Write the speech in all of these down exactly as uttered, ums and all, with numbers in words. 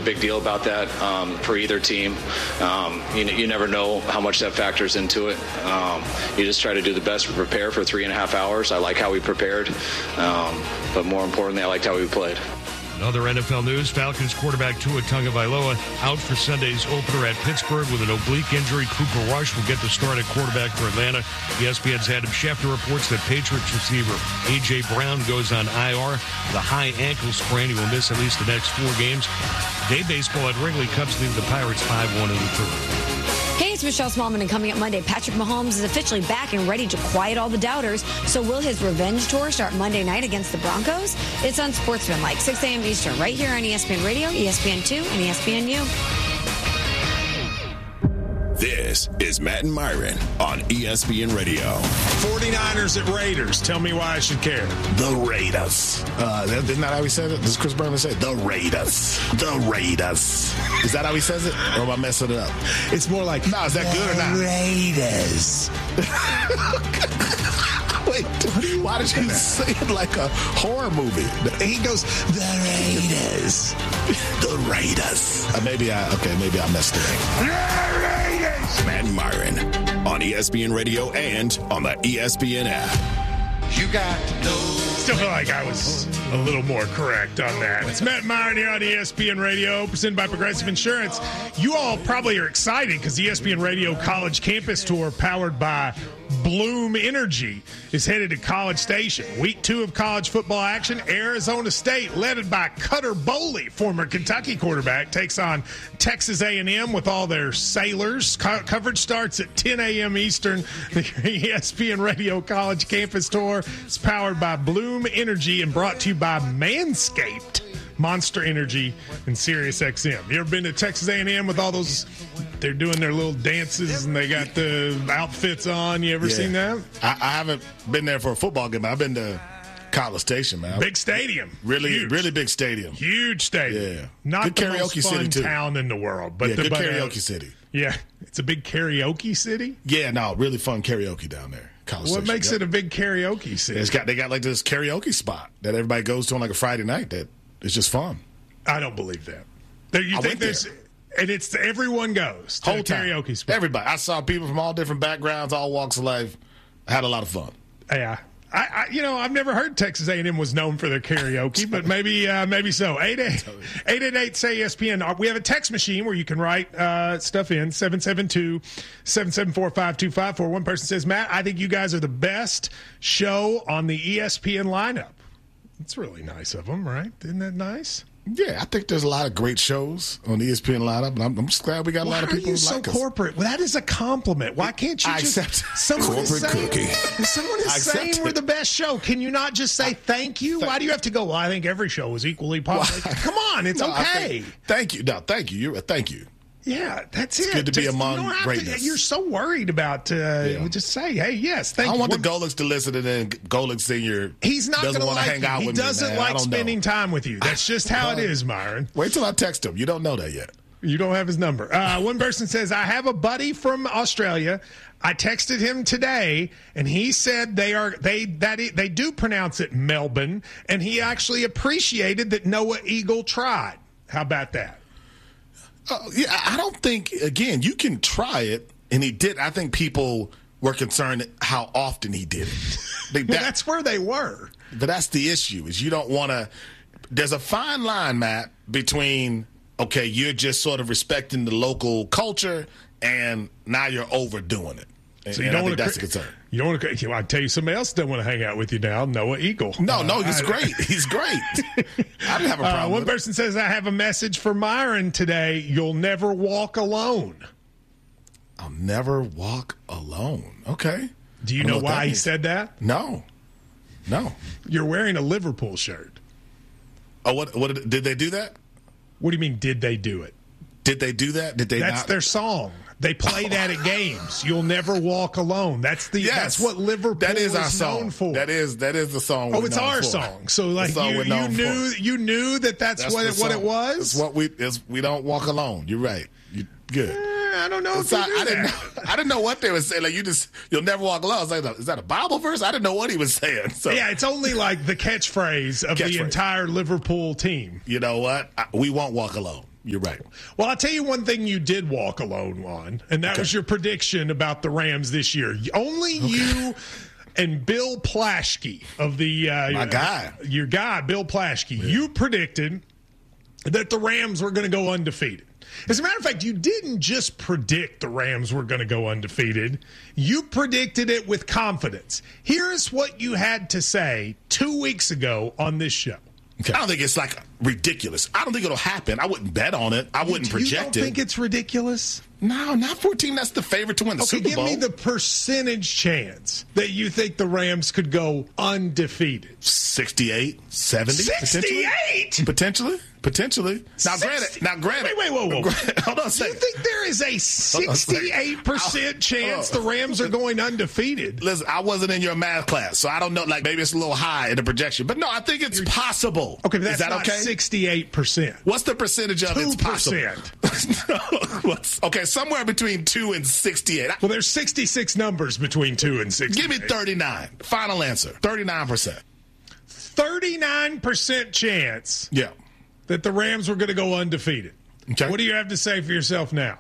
a big deal about that um, for either team. Um, you, you never know how much that factors into it. Um, you just try to do the best to prepare for three and a half hours. I like how we prepared, um, but more importantly, I liked how we played. Other N F L news, Falcons quarterback Tua Tagovailoa out for Sunday's opener at Pittsburgh with an oblique injury. Cooper Rush will get the start at quarterback for Atlanta. E S P N's Adam Schefter reports that Patriots receiver A J. Brown goes on I R with a high ankle sprain. He will miss at least the next four games. Day baseball at Wrigley, Cubs lead the Pirates five one in the third. Hey, it's Michelle Smallman, and coming up Monday, Patrick Mahomes is officially back and ready to quiet all the doubters. So will his revenge tour start Monday night against the Broncos? It's on Sportsmanlike, six a.m. Eastern, right here on E S P N Radio, E S P N two, and E S P N U. This is Matt and Myron on E S P N Radio. forty-niners at Raiders. Tell me why I should care. The Raiders. Uh, isn't that how he said it? Does Chris Berman say it? The Raiders. The Raiders. Is that how he says it? Or am I messing it up? It's more like, no, is that the good or not? Raiders. Wait, why did you say it like a horror movie? He goes, the Raiders. The Raiders. Uh, maybe I, okay, maybe I messed it up. The Raiders. Matt and Myron on E S P N Radio and on the E S P N app. You got those. Still feel like I was a little more correct on that. It's Matt Myron here on E S P N Radio, presented by Progressive Insurance. You all probably are excited because E S P N Radio College Campus Tour, powered by Bloom Energy, is headed to College Station. Week two of college football action. Arizona State, led by Cutter Boley, former Kentucky quarterback, takes on Texas A and M with all their sailors. Co- coverage starts at ten a.m. Eastern. The E S P N Radio College Campus Tour is powered by Bloom Energy and brought to you by Manscaped, Monster Energy, and SiriusXM. You ever been to Texas A and M with all those? They're doing their little dances and they got the outfits on. You ever yeah. seen that? I, I haven't been there for a football game. I've been to College Station, man. Big stadium. Really, Huge. really big stadium. Huge stadium. Yeah. Not good the karaoke most fun city too. town in the world, but yeah, the good but, karaoke uh, city. Yeah, it's a big karaoke city. Yeah, no, really fun karaoke down there. College what Station, makes yep. it a big karaoke city? It's got they got like this karaoke spot that everybody goes to on like a Friday night. That it's just fun. I don't believe that. There, you I think went there's, there. and it's everyone goes to Whole the karaoke time. spot. Everybody. I saw people from all different backgrounds, all walks of life. I had a lot of fun. Yeah. I, I, you know, I've never heard Texas A and M was known for their karaoke, but maybe, uh, maybe so. eight eight eight say E S P N. We have a text machine where you can write uh, stuff in. seven seven two, seven seven four, five two five four. One person says, Matt, I think you guys are the best show on the E S P N lineup. It's really nice of them, right? Isn't that nice? Yeah, I think there's a lot of great shows on the E S P N lineup, and I'm, I'm just glad we got a Why lot of are people you who so like us. corporate? Well, that is a compliment. Why can't you I just accept someone is corporate saying, cookie. Someone is I saying accept we're it. the best show. Can you not just say thank you? Thank- Why do you have to go? Well, I think every show is equally popular. Come on, it's No, I okay. think- thank you. No, thank you. You're, thank you. Yeah, that's It's it. good to be Just- among you don't have greatness. To, you're so worried about. Uh, Yeah. Just say, hey, yes, thank I you. want the We're- Golix to listen, and then Golix Senior He's not going doesn't to want to like hang you. out He with doesn't me, man. I like don't spending know. time with you. That's just how it is, Myron. Wait till I text him. You don't know that yet. You don't have his number. Uh, one person says, I have a buddy from Australia. I texted him today, and he said they are they that it, they do pronounce it Melbourne, and he actually appreciated that Noah Eagle tried. How about that? Uh, yeah, I don't think, again, you can try it, and he did. I think people were concerned how often he did it. They, Well, that- that's where they were. But that's the issue, is you don't want to – there's a fine line, Matt, between, okay, you're just sort of respecting the local culture, and now you're overdoing it. And, So you and I don't think wanna that's cre- a concern. You don't want to. Well, I tell you, somebody else doesn't want to hang out with you now. Noah Eagle. No, Uh, no, he's I- great. He's great. I didn't have a Uh, problem one with it. person says, I have a message for Myron today. You'll never walk alone. I'll never walk alone. Okay. Do you I don't know what that why he means. said that? No. No. You're wearing a Liverpool shirt. Oh, what? What did, did they do that? What do you mean, did they do it? Did they do that? Did they That's not? their song. They play that at games. You'll never walk alone. That's the. Yes. That's what Liverpool That is our is song. known for. That is that is the song. Oh, we're it's known our for. song. So The like song you, we're you known knew for. you knew that that's, That's what the it, what it song. was. It's what we is. We don't walk alone. You're right. You good. Eh, I don't know It's if not- you do I didn't. that. Know, I didn't know what they were saying. Like you just, you'll never walk alone. I was like, is that a Bible verse? I didn't know what he was saying. So Yeah, it's only like the catchphrase of the Catchphrase. entire Liverpool team. you know what? I, we won't walk alone. You're right. Well, I'll tell you one thing you did walk alone on, and that okay. was your prediction about the Rams this year. Only okay. you and Bill Plaschke of the uh, my guy, your guy, Bill Plaschke. Yeah. You predicted that the Rams were going to go undefeated. As a matter of fact, you didn't just predict the Rams were going to go undefeated. You predicted it with confidence. Here's what you had to say two weeks ago on this show. Okay. I don't think it's like ridiculous. I don't think it'll happen. I wouldn't bet on it. I wouldn't project it. You don't think it's ridiculous? No, not for a team that's the favorite to win the okay, Super Bowl. Give me the percentage chance that you think the Rams could go undefeated. sixty-eight, seventy sixty-eight? Potentially. Potentially. Now, sixty granted. Now, granted. Wait, wait, whoa, whoa. Hold on a second. You think there is a sixty-eight percent chance the Rams are going undefeated? Listen, I wasn't in your math class, so I don't know. Like, maybe it's a little high in the projection. But no, I think it's possible. Okay, but that's is that not okay? sixty-eight percent. What's the percentage of it's possible? two percent. Okay, somewhere between two and sixty-eight. Well, there's sixty-six numbers between two and sixty-eight. Give me thirty-nine. Final answer. thirty-nine percent. thirty-nine percent chance. Yeah. That the Rams were going to go undefeated. Okay. What do you have to say for yourself now?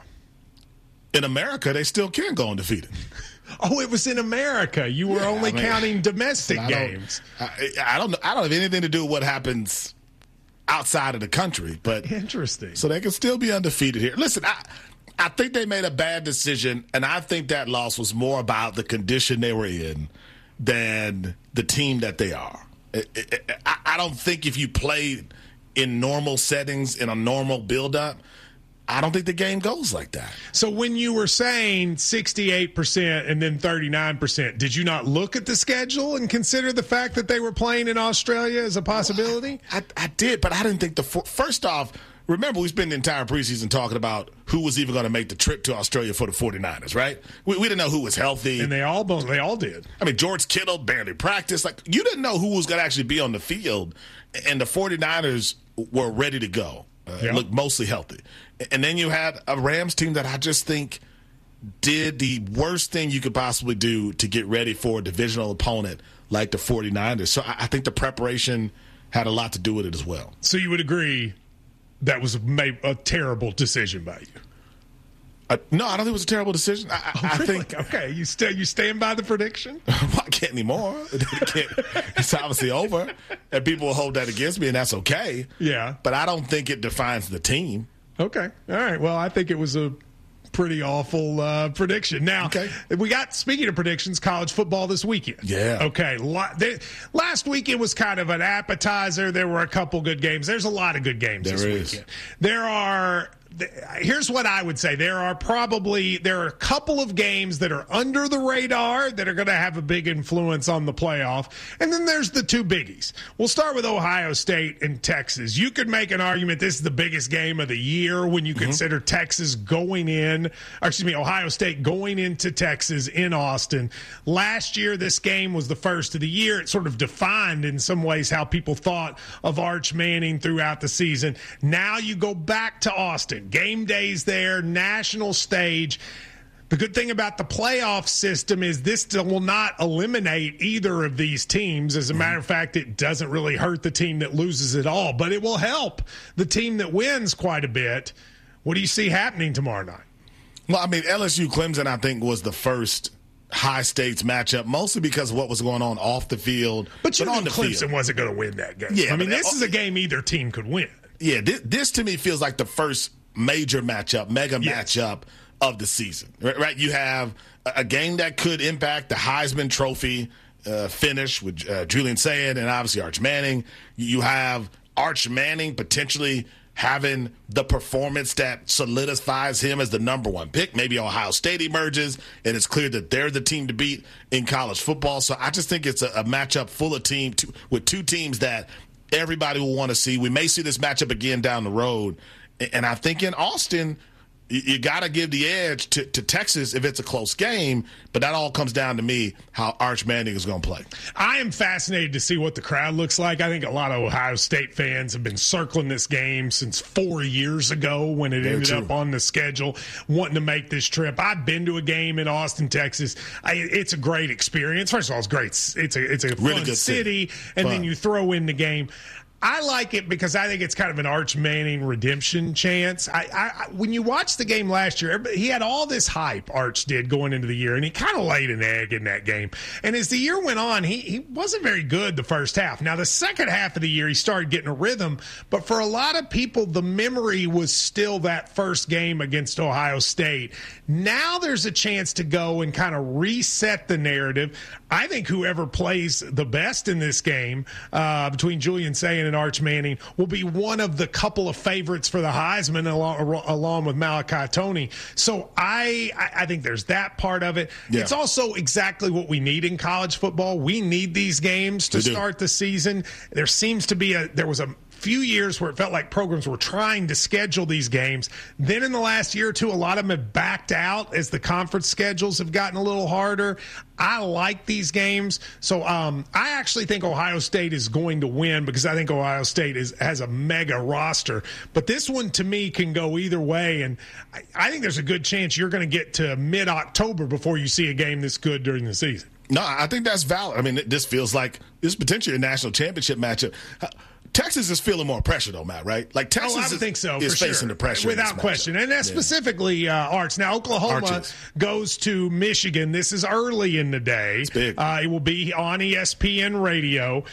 In America, they still can go undefeated. Oh, it was in America. You were yeah, only I mean, counting domestic I games. Don't, I, I don't. I don't have anything to do with what happens outside of the country. But interesting. So they can still be undefeated here. Listen, I, I think they made a bad decision, and I think that loss was more about the condition they were in than the team that they are. It, it, I, I don't think if you played in normal settings, in a normal build-up, I don't think the game goes like that. So when you were saying sixty-eight percent and then thirty-nine percent, did you not look at the schedule and consider the fact that they were playing in Australia as a possibility? Well, I, I did, but I didn't think the – first off, remember we spent the entire preseason talking about who was even going to make the trip to Australia for the 49ers, right? We, we didn't know who was healthy. And they all they all did. I mean, George Kittle barely practiced. Like, you didn't know who was going to actually be on the field, and the 49ers – were ready to go, uh, yeah. looked mostly healthy. And then you had a Rams team that I just think did the worst thing you could possibly do to get ready for a divisional opponent like the 49ers. So I, I think the preparation had a lot to do with it as well. So you would agree that was a, a terrible decision by you? Uh, no, I don't think it was a terrible decision. I, oh, I really? think okay. You st- you stand by the prediction? Well, I can't anymore. It can't, it's obviously over, and people will hold that against me, and that's okay. Yeah, but I don't think it defines the team. Okay, all right. Well, I think it was a pretty awful uh, prediction. Now, okay. we got, speaking of predictions, college football this weekend. Yeah. Okay. They, last weekend was kind of an appetizer. There were a couple good games. There's a lot of good games there this is. weekend. There are. Here's what I would say. There are probably there are a couple of games that are under the radar that are going to have a big influence on the playoff. And then there's the two biggies. We'll start with Ohio State and Texas. You could make an argument this is the biggest game of the year when you mm-hmm. consider Texas going in, or excuse me, Ohio State going into Texas in Austin. Last year, this game was the first of the year. It sort of defined in some ways how people thought of Arch Manning throughout the season. Now you go back to Austin. Game days there, national stage. The good thing about the playoff system is this will not eliminate either of these teams. As a matter of fact, it doesn't really hurt the team that loses at all, but it will help the team that wins quite a bit. What do you see happening tomorrow night? Well, I mean, L S U Clemson, I think, was the first high-stakes matchup, mostly because of what was going on off the field. But you but knew on the Clemson field. wasn't going to win that game. Yeah, I mean, but, this is a game either team could win. Yeah, this, this to me feels like the first major matchup, mega yes. matchup of the season, right? You have a game that could impact the Heisman Trophy uh, finish with uh, Julian Sayin and obviously Arch Manning. You have Arch Manning potentially having the performance that solidifies him as the number one pick. Maybe Ohio State emerges, and it's clear that they're the team to beat in college football. So I just think it's a, a matchup full of team two, with two teams that everybody will want to see. We may see this matchup again down the road. And I think in Austin, you got to give the edge to, to Texas if it's a close game, but that all comes down to me how Arch Manning is going to play. I am fascinated to see what the crowd looks like. I think a lot of Ohio State fans have been circling this game since four years ago when it Very ended true. up on the schedule, wanting to make this trip. I've been to a game in Austin, Texas. I, it's a great experience. First of all, it's great. It's a it's a really fun good city, city. and fun. then you throw in the game. I like it because I think it's kind of an Arch Manning redemption chance. I, I when you watch the game last year, he had all this hype, Arch did, going into the year, and he kind of laid an egg in that game. And as the year went on, he, he wasn't very good the first half. Now, the second half of the year, he started getting a rhythm, but for a lot of people, the memory was still that first game against Ohio State. Now there's a chance to go and kind of reset the narrative. I think whoever plays the best in this game uh, between Julian Sayin and Arch Manning will be one of the couple of favorites for the Heisman along, along with Malachi Toney. So I, I think there's that part of it. Yeah. It's also exactly what we need in college football. We need these games to start the season. There seems to be a – there was a – few years where it felt like programs were trying to schedule these games. Then in the last year or two, a lot of them have backed out as the conference schedules have gotten a little harder. I like these games. So um, I actually think Ohio State is going to win because I think Ohio State is, has a mega roster. But this one, to me, can go either way. And I, I think there's a good chance you're going to get to mid-October before you see a game this good during the season. No, I think that's valid. I mean, this feels like this is potentially a national championship matchup. Texas is feeling more pressure, though, Matt, right? Like Texas oh, I would think so, is for facing sure. the pressure. Without question. And that's yeah. specifically uh, Arch. Now, Oklahoma Arches. goes to Michigan. This is early in the day. It's big. Uh, it will be on E S P N Radio.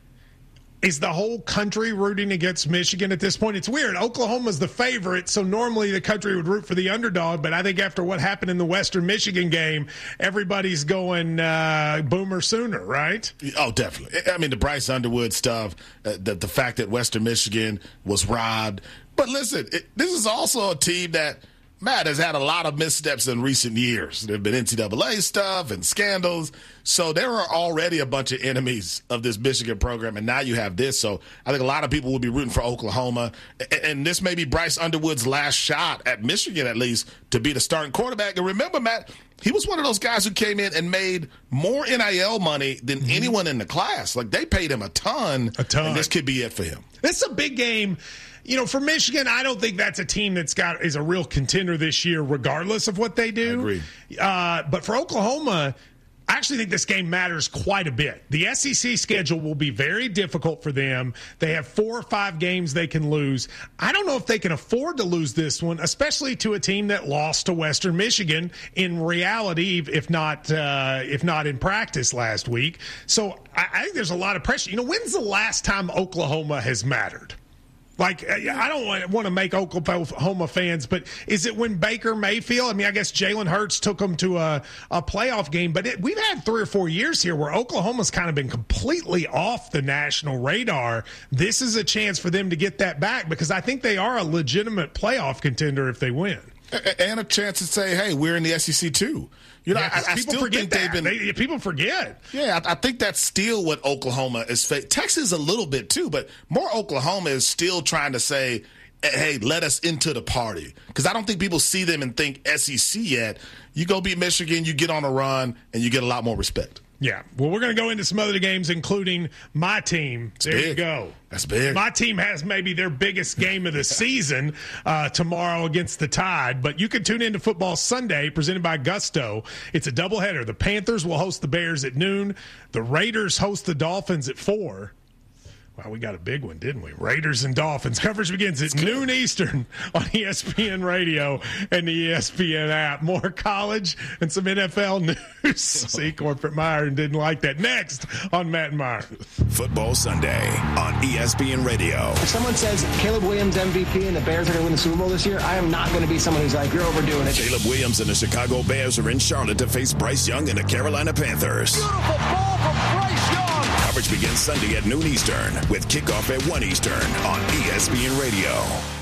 Is the whole country rooting against Michigan at this point? It's weird. Oklahoma's the favorite, so normally the country would root for the underdog, but I think after what happened in the Western Michigan game, everybody's going uh, Boomer Sooner, right? Oh, definitely. I mean, the Bryce Underwood stuff, uh, the, the fact that Western Michigan was robbed. But listen, it, this is also a team that, Matt, has had a lot of missteps in recent years. There have been N C double A stuff and scandals. So there are already a bunch of enemies of this Michigan program, and now you have this. So I think a lot of people will be rooting for Oklahoma. And this may be Bryce Underwood's last shot at Michigan, at least, to be the starting quarterback. And remember, Matt, he was one of those guys who came in and made more N I L money than mm-hmm. anyone in the class. Like, they paid him a ton. A ton. And this could be it for him. This is a big game. You know, for Michigan, I don't think that's a team that's got is a real contender this year, regardless of what they do. I agree. Uh, but for Oklahoma, I actually think this game matters quite a bit. The S E C schedule will be very difficult for them. They have four or five games they can lose. I don't know if they can afford to lose this one, especially to a team that lost to Western Michigan in reality, if not uh, if not in practice last week. So I, I think there's a lot of pressure. You know, when's the last time Oklahoma has mattered? Like, I don't want to make Oklahoma fans, but is it when Baker Mayfield? I mean, I guess Jalen Hurts took them to a, a playoff game, but it, we've had three or four years here where Oklahoma's kind of been completely off the national radar. This is a chance for them to get that back because I think they are a legitimate playoff contender if they win. And a chance to say, hey, we're in the S E C too. You know, yeah, I, I still think that. they've been. They, people forget. Yeah, I, I think that's still what Oklahoma is. Fa- Texas a little bit too, but more Oklahoma is still trying to say, hey, let us into the party. Because I don't think people see them and think S E C yet. You go beat Michigan, you get on a run, and you get a lot more respect. Yeah. Well, we're going to go into some other games, including my team. It's there big. you go. That's big. My team has maybe their biggest game of the season uh, tomorrow against the Tide. But you can tune into Football Sunday, presented by Gusto. It's a doubleheader. The Panthers will host the Bears at noon. The Raiders host the Dolphins at four. Wow, we got a big one, didn't we? Raiders and Dolphins. Coverage begins at noon Eastern on E S P N Radio and the E S P N app. More college and some N F L news. See, Corporate Meyer didn't like that. Next on Matt and Meyer. Football Sunday on E S P N Radio. If someone says Caleb Williams M V P and the Bears are going to win the Super Bowl this year, I am not going to be someone who's like, you're overdoing it. Caleb Williams and the Chicago Bears are in Charlotte to face Bryce Young and the Carolina Panthers. Beautiful ball from Bryce Young. Coverage begins Sunday at noon Eastern with kickoff at one Eastern on E S P N Radio.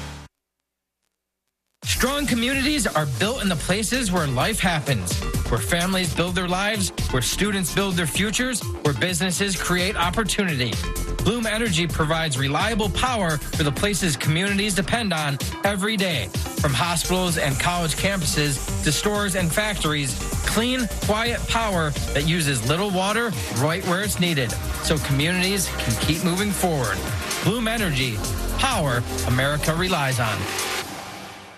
Strong communities are built in the places where life happens, where families build their lives, where students build their futures, where businesses create opportunity. Bloom Energy provides reliable power for the places communities depend on every day. From hospitals and college campuses to stores and factories, clean, quiet power that uses little water right where it's needed, so communities can keep moving forward. Bloom Energy, power America relies on.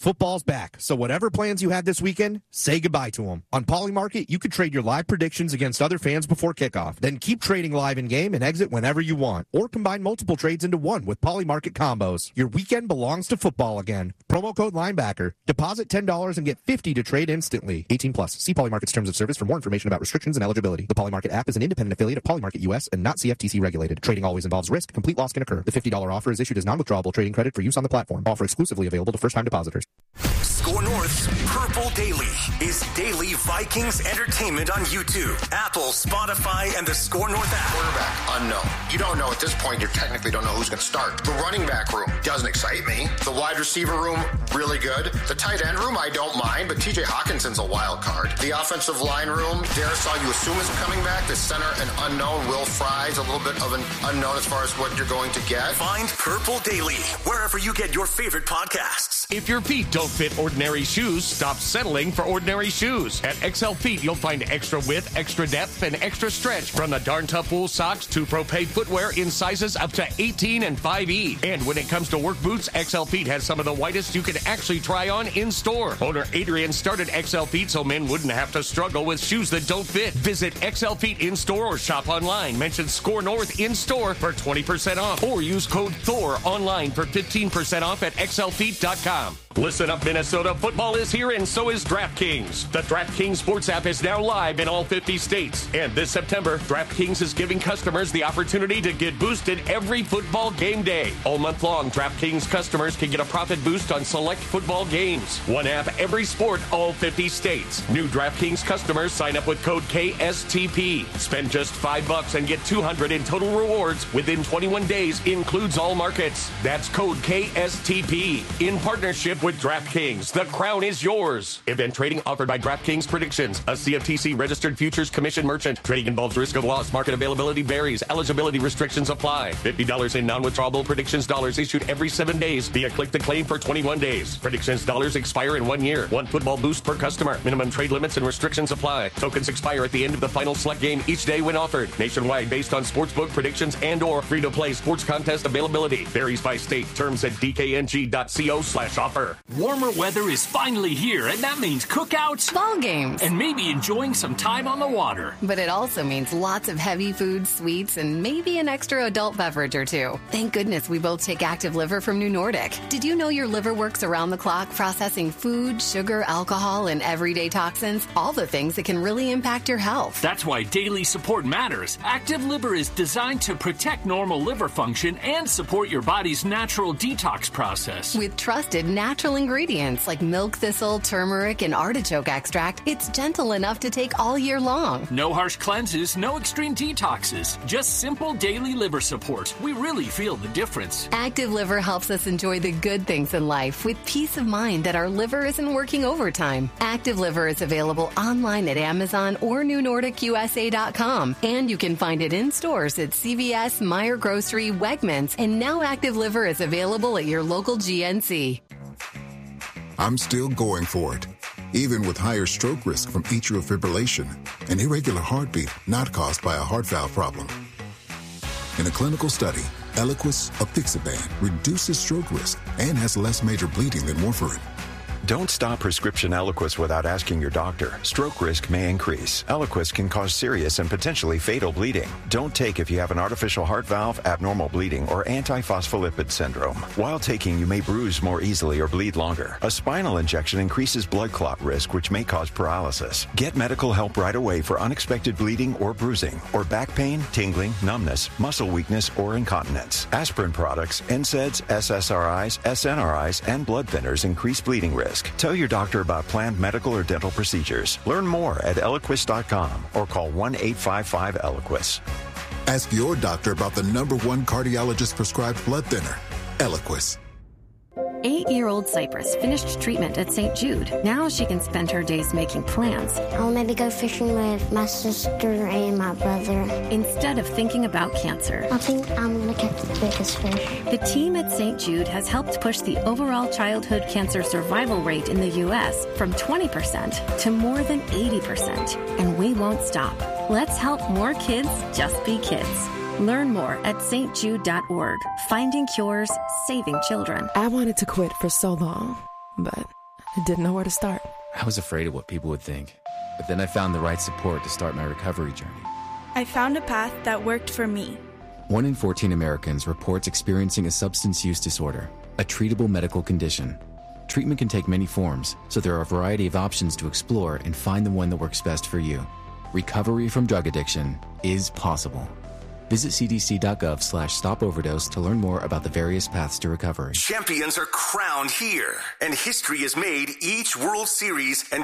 Football's back, so whatever plans you had this weekend, say goodbye to them. On Polymarket, you could trade your live predictions against other fans before kickoff. Then keep trading live in-game and exit whenever you want. Or combine multiple trades into one with Polymarket combos. Your weekend belongs to football again. Promo code Linebacker. Deposit ten dollars and get fifty dollars to trade instantly. eighteen plus. See Polymarket's terms of service for more information about restrictions and eligibility. The Polymarket app is an independent affiliate of Polymarket U S and not C F T C regulated. Trading always involves risk. Complete loss can occur. The fifty dollars offer is issued as non-withdrawable trading credit for use on the platform. Offer exclusively available to first-time depositors. Score North's Purple Daily is daily Vikings entertainment on YouTube, Apple, Spotify, and the Score North app. Quarterback, unknown. You don't know at this point. You technically don't know who's going to start. The running back room doesn't excite me. The wide receiver room, really good. The tight end room, I don't mind, but T J Hawkinson's a wild card. The offensive line room, Darisaw, you assume is coming back. The center, an unknown. Will Fry's a little bit of an unknown as far as what you're going to get. Find Purple Daily wherever you get your favorite podcasts. If your feet don't fit ordinary shoes, stop settling for ordinary shoes. At X L Feet, you'll find extra width, extra depth, and extra stretch from the Darn Tough wool socks to Pro Pay footwear in sizes up to eighteen and five E. And when it comes to work boots, X L Feet has some of the widest you can actually try on in store. Owner Adrian started X L Feet so men wouldn't have to struggle with shoes that don't fit. Visit X L Feet in store or shop online. Mention Score North in store for twenty percent off or use code Thor online for fifteen percent off at X L Feet dot com. Listen up, Minnesota. Football is here, and so is DraftKings. The DraftKings Sports app is now live in all fifty states. And this September, DraftKings is giving customers the opportunity to get boosted every football game day. All month long, DraftKings customers can get a profit boost on select football games. One app, every sport, all fifty states. New DraftKings customers sign up with code K S T P. Spend just five bucks and get two hundred in total rewards within twenty-one days. Includes all markets. That's code K S T P. In partnership with DraftKings, the crown is yours. Event trading offered by DraftKings Predictions, a C F T C registered futures commission merchant. Trading involves risk of loss. Market availability varies. Eligibility restrictions apply. fifty dollars in non-withdrawable predictions dollars issued every seven days via click to claim for twenty-one days. Predictions dollars expire in one year. One football boost per customer. Minimum trade limits and restrictions apply. Tokens expire at the end of the final select game each day when offered. Nationwide based on sportsbook predictions and or free-to-play sports contest availability. Varies by state. Terms at d k n g dot co slash offer. Warmer weather is finally here, and that means cookouts, ball games, and maybe enjoying some time on the water. But it also means lots of heavy food, sweets, and maybe an extra adult beverage or two. Thank goodness we both take Active Liver from New Nordic. Did you know your liver works around the clock processing food, sugar, alcohol, and everyday toxins? All the things that can really impact your health. That's why daily support matters. Active Liver is designed to protect normal liver function and support your body's natural detox process. With trusted natural ingredients like milk thistle, turmeric, and artichoke extract, it's gentle enough to take all year long. No harsh cleanses, no extreme detoxes, just simple daily liver support. We really feel the difference. Active Liver helps us enjoy the good things in life with peace of mind that our liver isn't working overtime. Active Liver is available online at Amazon or new nordic u s a dot com, and you can find it in stores at C V S, Meijer Grocery, Wegmans, and now Active Liver is available at your local G N C. I'm still going for it, even with higher stroke risk from atrial fibrillation, an irregular heartbeat not caused by a heart valve problem. In a clinical study, Eliquis apixaban reduces stroke risk and has less major bleeding than warfarin. Don't stop prescription Eliquis without asking your doctor. Stroke risk may increase. Eliquis can cause serious and potentially fatal bleeding. Don't take if you have an artificial heart valve, abnormal bleeding, or antiphospholipid syndrome. While taking, you may bruise more easily or bleed longer. A spinal injection increases blood clot risk, which may cause paralysis. Get medical help right away for unexpected bleeding or bruising, or back pain, tingling, numbness, muscle weakness, or incontinence. Aspirin products, N SAIDs, S S R Is, S N R Is, and blood thinners increase bleeding risk. Tell your doctor about planned medical or dental procedures. Learn more at Eliquis dot com or call one eight five five Eliquis. Ask your doctor about the number one cardiologist prescribed blood thinner, Eliquis. Eight-year-old Cypress finished treatment at Saint Jude. Now she can spend her days making plans. I'll maybe go fishing with my sister and my brother. Instead of thinking about cancer. I think I'm going to catch the biggest fish. The team at Saint Jude has helped push the overall childhood cancer survival rate in the U S from twenty percent to more than eighty percent. And we won't stop. Let's help more kids just be kids. Learn more at s t jude dot org. Finding cures, saving children. I wanted to quit for so long. but I didn't know where to start. I was afraid of what people would think, but then I found the right support to start my recovery journey. I found a path that worked for me. One in fourteen Americans reports experiencing a substance use disorder, a treatable medical condition. Treatment can take many forms, so there are a variety of options to explore and find the one that works best for you. Recovery from drug addiction is possible. Visit cdc.gov slash stop overdose to learn more about the various paths to recovery. Champions are crowned here, and history is made each World Series and